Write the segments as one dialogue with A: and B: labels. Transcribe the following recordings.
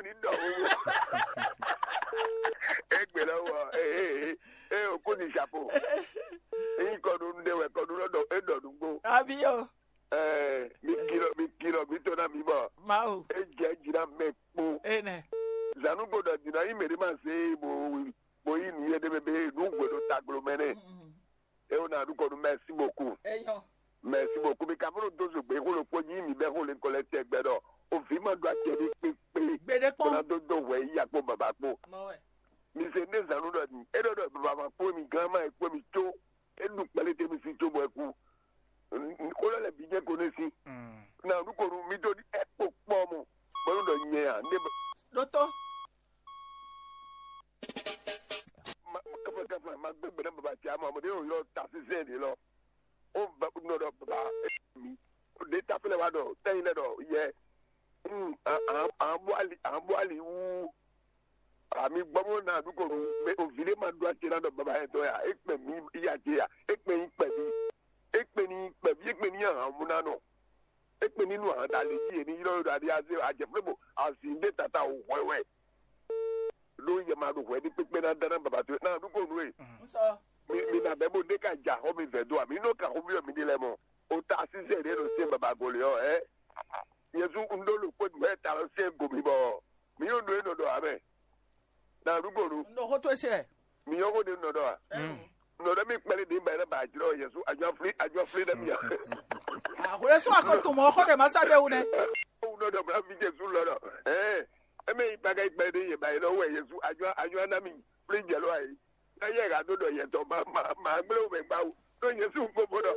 A: nindo. Egbelawa okuni chapeau. E kodu ndewe kodu lodo edodugbo.
B: Abio.
A: Mi kilo bitona mi ba.
B: Mao.
A: Eje jira mepo.
B: Ene.
A: Zanugo da dina imeri ma se bo yin ye de bebe nu gbedo taglo mene. On a nous merci beaucoup. Merci beaucoup. Mais quand on doit se faire le poignet, il va le collecter. Au film, on doit tirer on a deux ouais, il y a pas babako. Mais c'est des années. Et le babako, mi grand-mère, et quoi, mi to, et nous parler de mi fito beaucoup. On a les billets qu'on est ici. Now, nous qu'on mi to di pour moi. Bon, on y est.
B: Docteur.
A: Ma bebe na baba ti ama mo de yo taxi send lo o ba no do baba mi o de ta fele wa do ten le do ye amboali wu ami gbomo na du ko me o vile ma do ati na do baba e to ya e pe mi ya je ya e pe yin pe ni amuna no e pe ni nu an da le ji ni lo da di ase aje flebo asinde tata o wewe lo ye ma do we di pepe na dana baba to na du ko nu e mi na be mo de ka ja ho mi vedo mi no ka ho mi di le mo o ta si se de lo se baba go le o yesu ndo lo ko me ta lo se go mi bo mi yo do no do abe na du ko nu
B: no ho to se
A: mi yo go de no do a no do mi pele di ba na ba jiro yesu ajo free dem ya
B: ho le so akoto mo ko de masade wu ne
A: no do bra mi jesu lo do eme ipaga ikpede ye ba ilo we yesu ajo na mi free jelo ai na ye ga do ye to ma gbe o me gba o to yesu ko bodo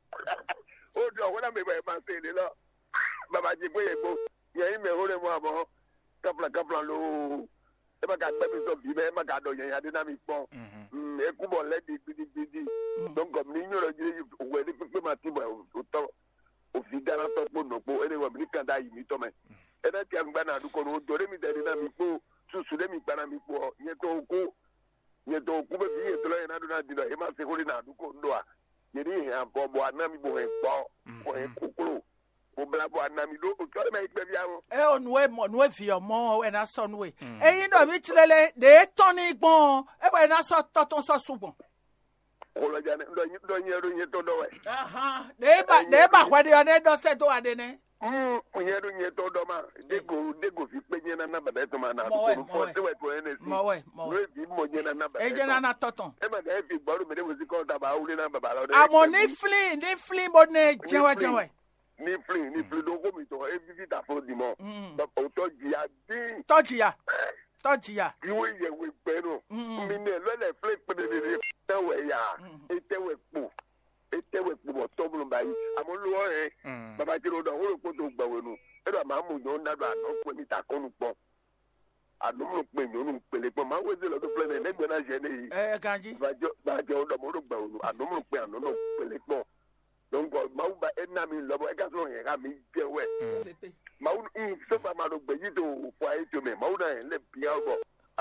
A: o do wona me ba ma se de lo baba ji pe ye go ye me ho le mo abo kapla lo e ba ka gbe mi so bi be ma ka do ye ya de na mi pon e ku bo le di donc comme ni nyoro ji we di pe ma ti bo o to o fi dara to po no po ene wa mi kan da yi mi to me ena ti angba na du ko no do re mi de na mi po susu le mi gba na mi po ye to ku be bi ye to le na du na di no e ma se ko le na du ko ndo a ye ni he abo bo na mi bo he po ko he kukuru o bla bo na mi do o to le me gbe bi awo
B: onwe fi omo we na so nwe eyin do mi chilele de ton ni gbon e we na so toton so sugbon
A: o lo ja ne do nye to do we
B: de ba kwade o ne do se to ade ne
A: nye to do ma dego fi pe nye na ba to ma na ko fo se we to ene si we fi mo nye na ba
B: e je na toton
A: e ma de fi gboru me de mo si ko ta ba ule na baba lo de
B: amo ni fli bo ne jewe
A: ni fli do ko mi to e vi ta fo di mo o to ji a din
B: tojiya
A: iwe ye we pe no mi ne lo le fli pe de te we ya te we po to bu ba yi amo lo baba ti ro do wo ko to gba we nu e do ma mu yo na do ano ko ni ta ko nu po anu mo pe mi onu pele po ma we ze lo do plane ne gbe na je ne yi
B: ganji
A: ba jo do mo ro gba we nu anu mo pe anu no pele po donc ma u ba enna mi lo bo e ga so yen ga mi je we ma u so ba ma do gbe yi do fo ayi to me ma u na le bia bo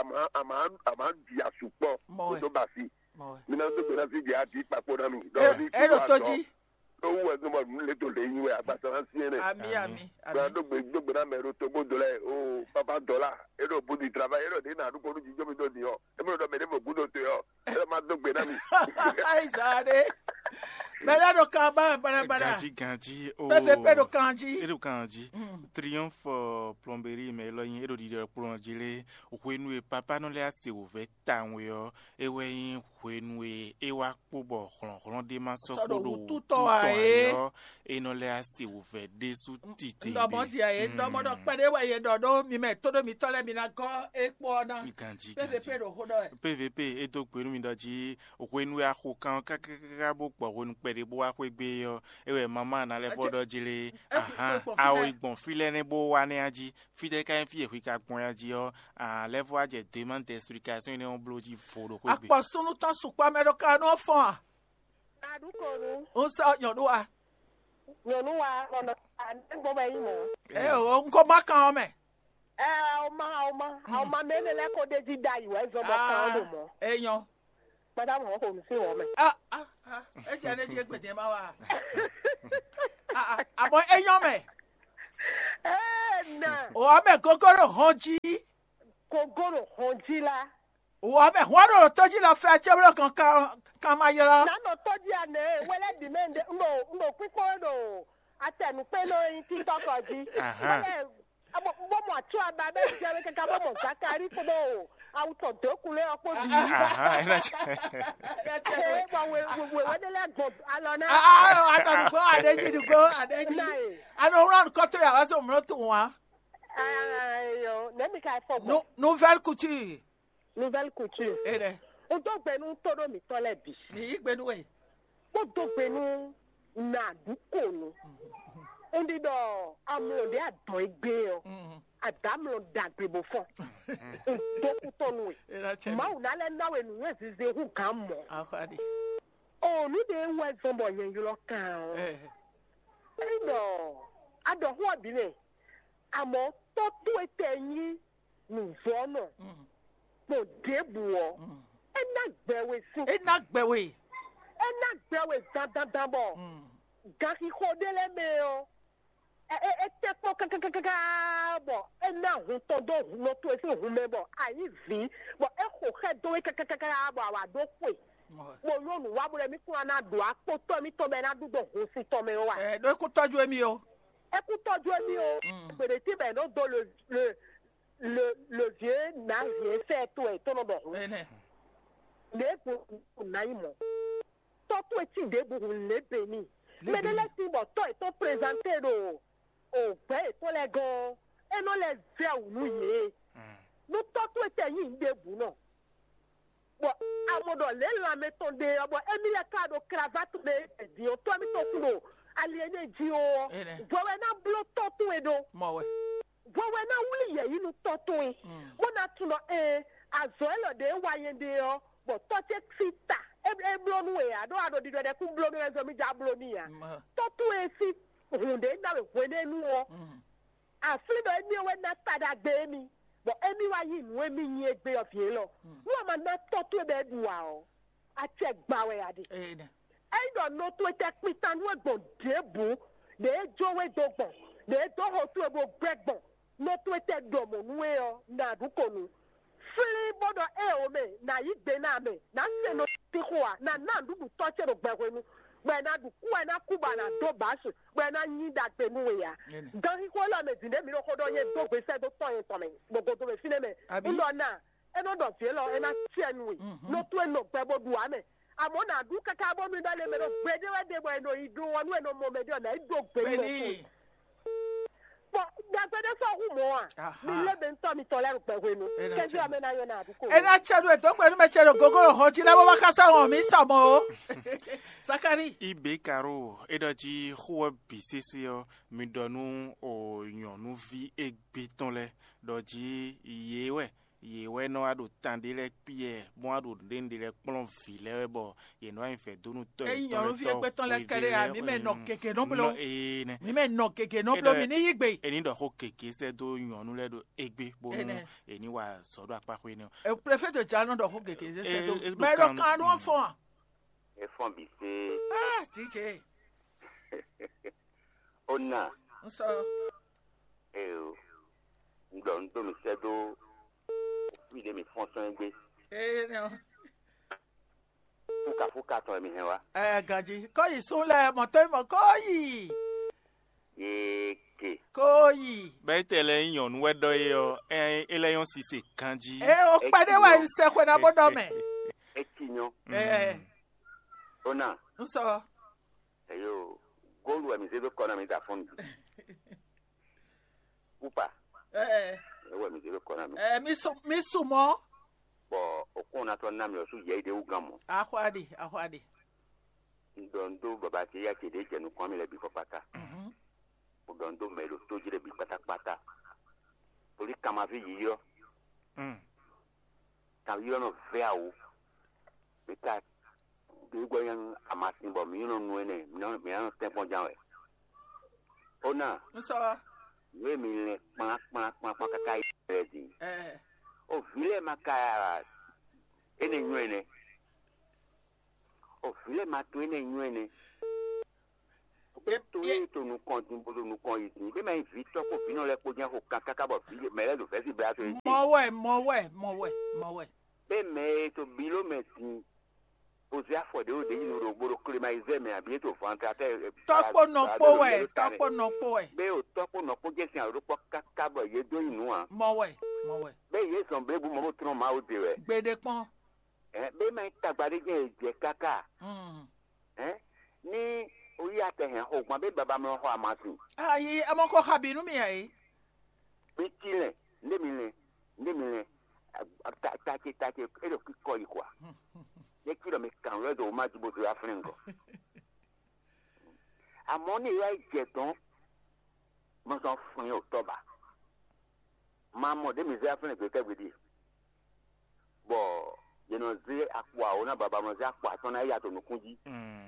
A: ama di asupo do ba fi mi na do na fi di ati papo na mi do
B: e do toji
A: o wo no mo le to le yin we agbasa na si ene
B: ami
A: ba do gbe na me ro to bo do le o papa dollar e do bu di travail e do de na du ko du jo mi do di o e mo do me de mo bu do to yo e ma do gbe na mi
B: ai zare Bela do kaba bara
C: Ganji
B: PVP do kanji
C: Edo kanji Triomphe plomberie me lo yin edo di plongile Wenu e papa no le ati o ve tanwe yo ewe yin wenu e ewa pobo khon de maso podo
B: tuto ae
C: no le ati o ve desu tite
B: ndo mo ti ae ndo mo do pede we ye do mi me todo mi tole mi na ko epo na PVP do hodo
C: PVP edo penu mi doji wenu a ko kan ka bo po wonu pede bo wa kwegbe yo ewe mama na le fodo jile awo igbon file ne bo wa ne aji fide kan fi e ka gbon aji yo le vo aje demande explication ne on bloji fodo kwegbe
B: apasunu tan supa medoka no fon
D: adukonu
B: o sa yonuwa
D: ono ngbo ba yin mo
B: o nko makan me
D: ọma mele le ko de di dai we zo mo kan do mo
B: eyan
D: madam ho ko mi se wo me
B: e je ne je gbede ma wa abo eyan me
D: na
B: O me gogoro honji.
D: kogoro honji la
B: O me hwaro toji la fa chebro kan mayoro.
D: na no toji ane wele dimende mbo kwiko no atenu pe no yin TikTok oji wele bo mo atu aba be jere kaka bo mo zakari ko bo auto dokule opo bi we dele go alona
B: Atanu go adeji du go adeji. Ano ran koto ya waso mro to wa.
D: Yo, let me kai fo.
B: Nouvelle couture.
D: Nouvelle couture.
B: Ere.
D: O do gbenu todo mi tole bi.
B: Ni igbenu we.
D: O do gbenu na duko no. Ondi do amlo de adon igbe o. Adamlo dagbe bo fo. O do ku to no we. Ma una le na we nu we zize hu kan mo.
B: Akwadi.
D: O ni de we zombo yen yo kan. No. Ado ho bi le. Amo to tu etenyi nu vono. Mo debu o. Ena gbewe si.
B: Ena gbewe
D: Bo. Gaki kodele me o. Te po bo. Ena hun to do no to esi hun me bo. Ayi vi. Bo e ko he do bo awa do kwe. Mo yo nu wa bure mi ku ana do apo to mi to be na du do hun si to me wa.
B: Do ko toju emi o.
D: E ku toju emi o. Pere ti be no do le vieux n'a rien fait toi et ton nom. Les pour naïmo. Toi tu es de pour les bénis. Mais de laisser bon toi et ton présenté au père pour les gars et non les verts ou nous y. Nous toi tu es de vous non. Bon à mon dos les la mettons de bon Emilia Cado cravate de dio toi mi to kuno aliéné dio. Voilà na bloto tu et do.
B: Moi ouais.
D: Wewe na wuli ye inu totoi mona tuno azoelo de wayende yo bo toche sita e blonu we ado di de ku blonu enzo mi ja bloni ya totu e si hunde na we wene nu o afli do emi we na tada gbe mi bo emi wa yi nu emi yin egbe of ye lo wo ma na totu e be duwa o ati egba we ade e do no to te pitan we gbon debu de jowe dogbon de do ho tu e bo gbegbon no to te domo nuwe o na dukonu fili bodo e o me na igbe na me na se no tikwa na ndubu toche ro gbegwenu gbe na duku na kuba na do basu gbe na yin da gbe nuwe ya gan ko la me dinde mi ro ko do ye do gbe se do to yin to me gbogbo do me fine me ulo na e no do fie lo e na tie nuwe no to e no gbe bodu ame amo na du kaka bo mi dale me ro gbe de we de bo no idu wonu e no mo me de na ido gbe ni bon d'après ça humo a mi lebe nto mi tolere pegwenu keju amena yo na aduko
B: ena chedu eto pẹ̀lú me chero gogoro hoji la wa kasa won mi samo Sakari
C: ibe karo edoji huwa bisisi yo mi donu o yonu vi egbeton le doji yewe no ado tandele pie mo ado dendele plon vile bo ye no infe donu to
B: yonu vi egbeton le kere a mi me no keke no blo mi me no keke no blo mi ni yigbe
C: eni do ho keke se do yonu le do egbe bo eni wa sodo apako eni
B: e préfet de Jano do ho keke se do me do kan no fon
A: e fon bi se
B: DJ
A: ona
B: so
A: ndo mi se do oui de mi fonction egbe
B: no
A: fuka to mi hewa
B: gaji ko yi sun le mo to mo ko yi
A: ke
B: koyi
C: be tele yonu wedo yo eleyon sise kanji
B: o pade wa nse ko na bodo me
A: etinyo ona
B: so
A: yo golu mi zebe kona mi da fondu upa we mi zebe kona mi
B: mi sumo
A: bo okuna to na mi osu ye ide ugamo
B: akwadi
A: ndondo baba ti ya kede jenu kwa mi le bi fopata ndondo me lo to jire bi pata poli kama vi yiyo ta yiyo no veawo beta de gwayan amasin bo mi no nuene mi no tempo jawe ona
B: so
A: we mi le pa kaka edi o vile maka ene nuene o vile ma tu ene nuene
E: to nous continue pour nous continuer mais mais vite ko fino le ko jan ko kaka bo fi mais le fait si bra so
B: mo we
E: mais to bilo metin o se afode o de yin ro gboro climatiser mais abi to fantate
B: topo no po we
E: be o topo no po jesin aro po kaka bo ye do inu an
B: mo we
E: be ye son be bu mo tron ma o de we
B: gbede pon
E: be mai tagbade je kaka ní orí àtẹ̀hẹ̀ ọ̀gbọ́n bí bàbá mi ọkọ̀ àmàsùn.
B: Ayi amọ̀kọ́ kabinu mi yẹn.
E: Bí tilẹ̀ ndémilẹ̀ tàkì ẹ̀rọ kíkọ́ yìí kọ́ ní kí lọ́mi kàn lọ́dọ̀ ọ̀ma ju bó ti wá fún nǹkan. Àmọ́ ní ìyá ìjẹ̀tàn mo sọ fún yín òtọ́ba. Máa mọ̀ démi sí afúnẹ̀ kékeré gbèdé. Bọ̀ yẹn lọ sí àpò àwọn náà bàbá mi sí àpò àtọ́nà ẹ̀yà tó nùkún jí.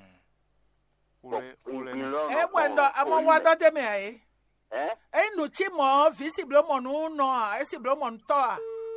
B: Wendo amon wado de me ai. No chi mo visible mo no a visible mo to a.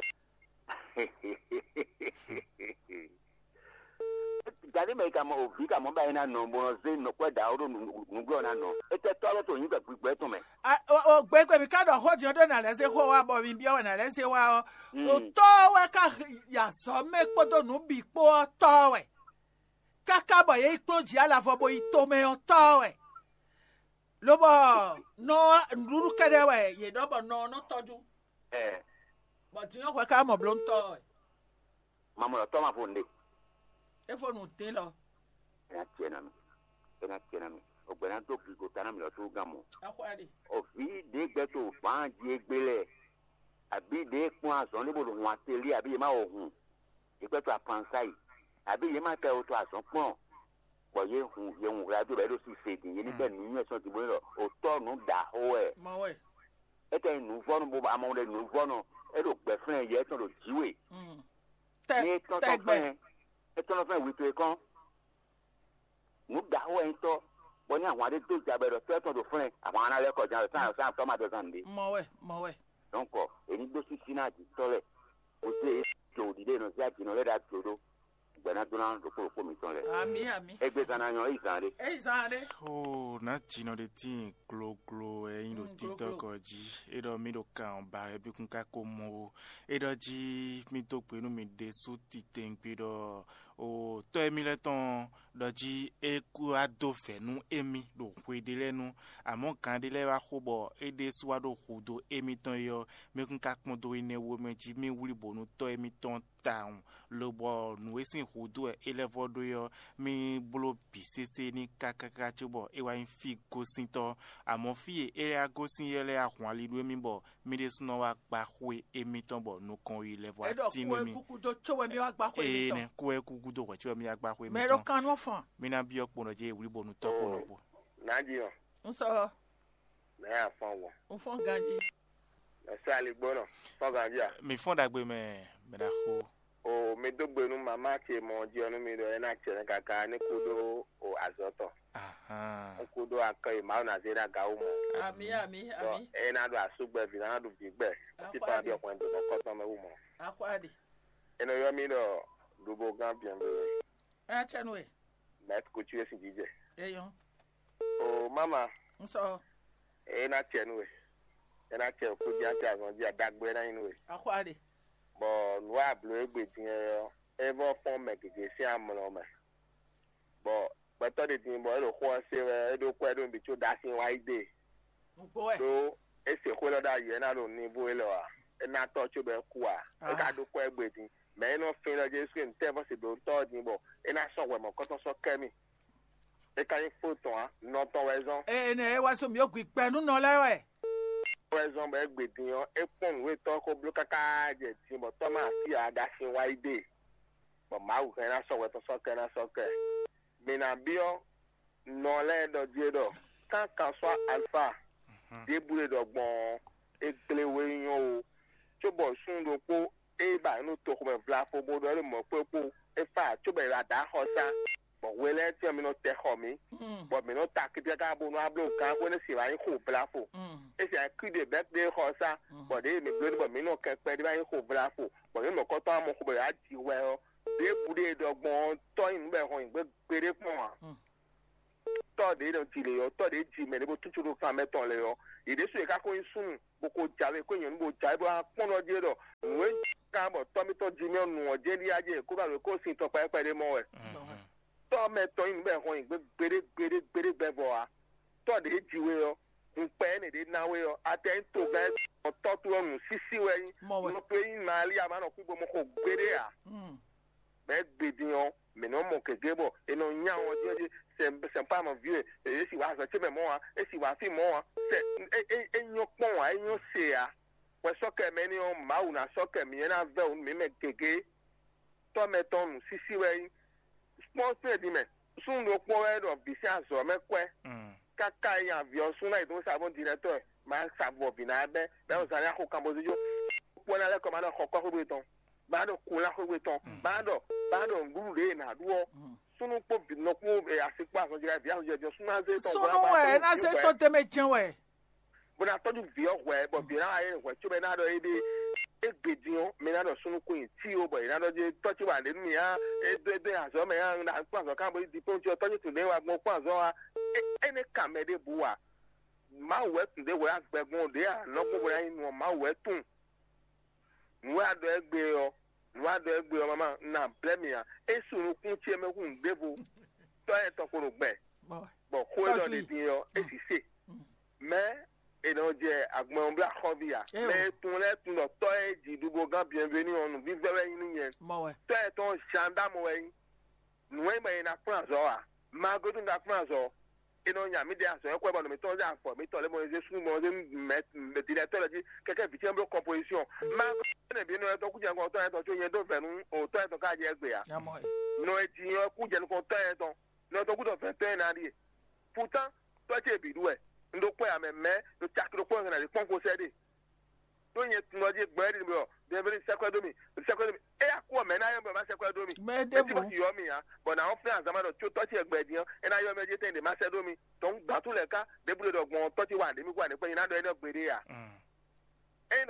E: Jadi me ka mo fi ka mo ba ina no mo se no kwa da oro nu gbo na no. E te to to yin gbe to me.
B: O gbe mi ka do ho di odo na le se ho wa bo mi bi o na le se wa o to we ka ya so me podo nu bi po to we. Kakabo ye ikloji alafo itome otowe lobo no nduru kedewe ye dobo no toju but yo kwa ka mo blon to
E: mama to ma fonde
B: e fo nu te lo
E: ena tiena mi ogbena to ki ko tana mi lo to gamo
B: akwari
E: o fi de gbe to fan di egbele abi de kun aso ni bo lo wa tele abi ma ohun igbe to apansai àbí yẹn máa tẹ o tó àsán pọ̀n pọ̀ yé hun rájò bẹ́ẹ̀ ló sì ṣèdì yẹn níbẹ̀ nínú ẹ̀sán ti bóyá o tọ́ọ̀nù dà ó ẹ̀. ẹ tẹ ìnú fọ́nù bó àmọ́ rẹ̀ ìnú fọ́nù ẹ ló gbẹ fún ẹ yẹ ẹ tán ló jíwèé. ní tọ́tọ́ fún ẹ tọ́nà fún ẹ wí tó ẹ kán. nù dà ó ẹ ń tọ́ wọ́n ní àwọn adé tó ti abẹ́rẹ́ tó ẹ tán ló fún ẹ àwọn aráàlẹ́kọ̀ọ́ jẹun sáà sáà tọ́ máa dọ̀sán dé.
B: mọ̀wẹ́.
E: dọ́nkọ̀ èyí gbó sí sínú àti tọ́lẹ̀ kò sí èyí tó òdìdé ìnà sí àjìnà lẹ́dà tòdó.
B: Ami.
E: Egbe sana yan
B: izare.
C: Oh, na chino de tin glo yin do TikTok oji. Edo mi do kan ba e bi kun ka ko mo. Edo ji mi to pe nu mi de su ti ten pe do o to emi le ton do ji e ku ado fe nu emi do pe de lenu. Àmọ́ kan de le wa ko bo e de su wa do ko do emi ton yo mi kun ka pon do ine wo me ji mi wuri bo nu to emi ton taun lo bo nu esin hudu elevo do yo mi bolo bisese ni kakaka chubo e wa fi gosin to àmọ́ fi e agosin yele ahun ali do mi bo mi de suno wa gba hwe emi ton bo nu kan elevo ati mi
B: kuku do chowe mi wa gba hwe mi ton
C: ne ku e kuku do wa chowe mi agba hwe mi ton
B: mero kan no fon
C: mi na bi opon je wuri bo nu to ko no bo
A: Nadio
B: nso
A: me afon wo
B: o fon ganji
A: na sali gbono fon ganji a
C: mi fon dagbe me da ho
A: o me dogbe nu mama che mo ji onu mi do e na chere kaka ni kudo o azoto kudo akai ma na zera ga umo
B: ami
A: e na do asugbe bi na do bigbe ti pa bi okun do ko to me umo
B: akwadi
A: eno yo mi do dubo gan bien be
B: a chenwe
A: met ko chi esi jije
B: eyo
A: o mama
B: nso
A: e na chenwe e na che ko ja ta gon ja dagbe na inwe
B: akwadi
A: bo lwa blo egbe tin ever form me gege si amlo me bo to de tin bo lo ko se e do ko do bi to da sin wa ide
B: nko e
A: so e se ko lo da ye na lo ni bo lo a e na to cho be ku a e ka do ko egbe tin me no fin lo je screen te bo se do to din bo e na so we mo ko to so kemi e ka yin photo a no to wezon
B: ne wa so mi o gbe nu no lewe
A: wezon be egbe tin yo e pon we to ko blo kaka je tin bo to ma si a da sin wa ide bo ma u kan na so we to so kan na so ke mina bio no le do die do kan kan so alpha de bure do gbon e gle we yan o to bo sun do po e ba nu to ko me bla fo bo do mo pe po e fa to be ra da hosa bo we le ti mi no te ho mi bo mi no ta ki ga bo no ablo kan ko ne si ba yin ko bla fo e se ku de back de hosa bo de mi blo bo mi no ke pe de ba yin ko bla fo bo mi mo ko to mo ko be a ji we o de bure do gbon to yin be ho yin gbe pere pon wa to de no tile yo to de ji me ne bo tutu ro fa me ton le yo ide so e ka ko sun bo ko jawe ko yen bo jawe bo pon no je do we ka bo to mi to ji mi onu o je ni aje ko ba ko sin to pa de mo we to me to in be ho in gbere be bo a to de ji we yo npe ne de na we yo aten to ga to to onu sisi we no pe in mali ama no ku bo mo ko gbere a me gbedion me no mo ke gebo e no nya won je se pa mo vie e si wa so che me mo a e si wa fi mo a se enyo pon a enyo se a we so ke me ni o ma una so ke mi na ve un me gege to me ton sisi we sponsor di me sun do po head of the so me kwe kaka ya avion sun na idun sabon director ma sabo bi na be o sa ya ko kambojo po na le ko ma na ko ko be ton bado kula ko be ton bado nguru re na duo sunu po bi no po asipa so jira bi aso je sunu aze ton
B: sunu we na se to teme chen we
A: bo na toju bi o we bo bi na aye we chu be na do ede egbedion me na do sunu ko yin ti o bo na do je to ti wa le mi ya de aso me ya na pa so kan bo di po ti o to ti le wa gbon pa so wa ene kamede buwa ma we tun de we agbegun de a no ko bo ya inu ma we tun nwa do egbe o mama na blemia esunu kun ti eme kun gbebo to e to koro gbe bo ko e do de din yo esise me e no je agbon bla khovia me tun lo to e ji dugo gan bienvenue onu bi vere yin yen to e to shanda mo yin nwe me na France o a ma go tun da France o ino nya mi de aso e ko ba no mi to ja fo mi to le mo je sun mo je me directeur di keke bi tiembre composition ma ne bi no to ku je ko to e to so yen do fe nu o to e to ka je egbe ya no e ti yo ku je ko to e to no to ku do fe to na di pourtant to je bi du e ndo po ya me do chakro po na di pon ko se de to yen ti no je gbe ri mi o de be sekwadomi e akwo me na yo me ma sekwadomi
B: me de bo
A: yo mi ya but na o fe azama do to ti egbe dian e na yo me je ten de ma sedomi to gba tu le ka de bu do gbon to ti wa de mi kwa de pe na do e no gbere ya e no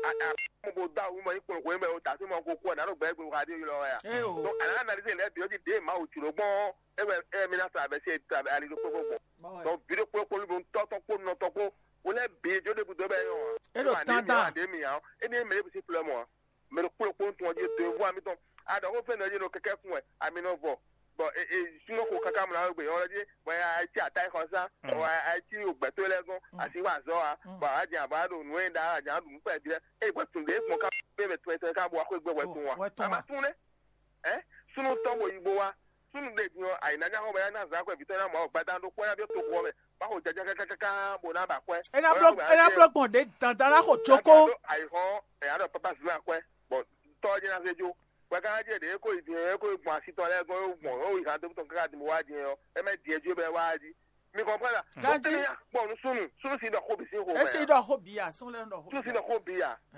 A: mo bo da wo mo ni kun ko me o ta ti mo ko na do gbe gbe wa de lo ya so ana na de le bi o di de ma o ti ro gbon e mi na sa be se ta ali do ko so bi do ko lu bo to no to ko o le bi jo de bu do be yo
B: e do tanda
A: de mi ya e ni me bi si plus mo me ro ko to je de vo ami ton ada ko fe na je no keke fun e ami no vo but sino ko kaka mu na gbe o je bo ya ti atai ko sa o a ti ogbe to legun ati wa zo a ba aja ba do nu e da aja du pe dire e gbe tun de mo ka be to e ka bo ko gbe we tun wa ama tun le sunu to bo igbo wa sunu de bi o aina ja ho ba na za ko bi to na mo gba dan do ko ya bi to ko be ba ho jaja kaka bo na ba ko
B: ena block bon de tantara ko choko
A: ai ho e ado papa su na ko but to je na sejo we ka je de ko idin e ko gbon asito le go gbon o ika do to kaka di mo wa din o e me di eju be wa di mi comprendre
B: ganji
A: bon sunu si do ko bi si ho
B: e si do ho biya sun le do ho
A: sunu si do ko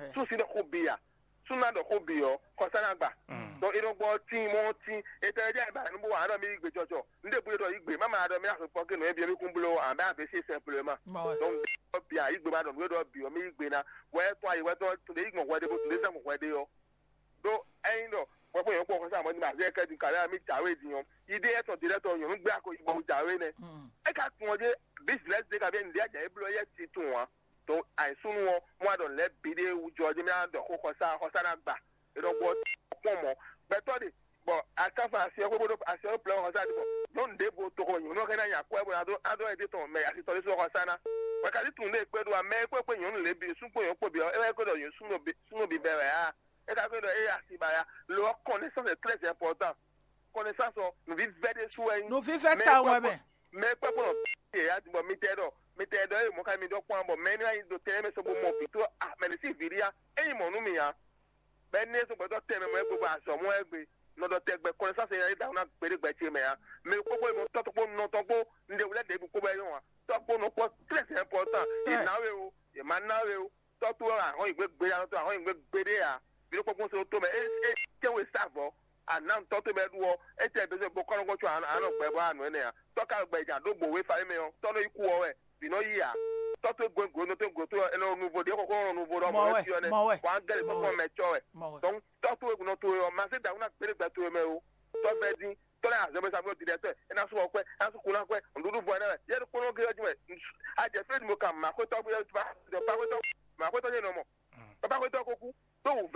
A: biya sunu do ko biyo ko sana gba so ino gbo ti mo ti e te je ba nu wa do mi igbe jojo nde bu do igbe mama do mi aso ke no e bi mi kun bulo and ba be say simplement donc biya igbe ba do bi o mi igbe na we to ayi we to de igbo we de bo to de sam we de yo do ẹyin dọ wọ́n pè yẹn pọ̀ kọ́sá àmọ́ ní màá ṣe kẹ́ẹ̀dì kàrẹ́ àmì jàwé ìdíyàn ìdí ẹ̀tọ́ dìrẹ́tọ̀ yòó ń gbé àkó ìgbọ̀ jàwé nẹ. ẹ ká tún wọn dé bísílẹ̀sì dé kàbí ẹnìdí àjà ìbúlọ̀ yẹ ti tún wọn tó àìsùn wọn wọn àdọ̀ lẹ́bi dé wùjọ ọdún mi àdọ̀ kó kọ́sá náà gbà ìdọ̀gbọ̀ pọ̀ mọ́ bẹ́tọ́ de bọ̀ àkàfà àṣẹ gbogbo àṣẹ pẹ̀lú kọ́sá àdìbọ̀ lóun dé bo tó kọ́ yòó náà kẹ́ni àyà kó ẹ̀bùn àdó ẹ̀dẹ́ tán mẹ́ àṣetọ́lé sọ́kọ́ sáná wákàtí tún lé pẹ́ẹ́dù àmẹ́ pẹ́ẹ́pẹ́ yòó lè bi súnpọ̀ yòó pò bí ọ ẹ̀ kọ́dọ̀ yòó súnmọ̀ bí bẹ̀rẹ̀ á et avec le connaissance est très important. Connaissance, nous vivons des soins.
B: Nous vivons ta ouais ben.
A: Mais pas pour nous. Ya di bo mitedo e mo ka mi do kwa bo meni ayi do teme so bo mo pito ah me si viria e mo nu mi ya. Be ne so bo do teme mo egbo aso mo egbe no do tegbe connaissance ya da na pere gbe ti me ya. Me ko bo mo to po no to po nde wule de bu ko be yon wa. To po no po très important. E nawe o, e ma nawe o. To to àwọn igbe gbe ya to àwọn igbe gbe de ya. Biro ko so to me e we savo anan to to be duo e te be so bo kono go chu an gbe bo anu ene ya to ka gbe ja do gbo we fa me o to no iku o we bi no yi ya to to go no to go to e no nuvo de ko no nuvo do mo ti o ne wa gele to ko me cho e don to to no to o ma se da una pere gba to me o to be din tọ́lá àzọ́mọ́ sábẹ́ director ẹ̀ná sọ ọ̀pẹ́ ẹ̀ná sọ kúnlá pẹ́ ǹdúdú bọ̀ náà yẹ́n kúnlá kí ọjọ́ ẹ̀ àjẹsílẹ̀ ni mo kà máa kó tọ́ yẹn nọ mọ̀ bàbá kó tọ́ kókú tó wù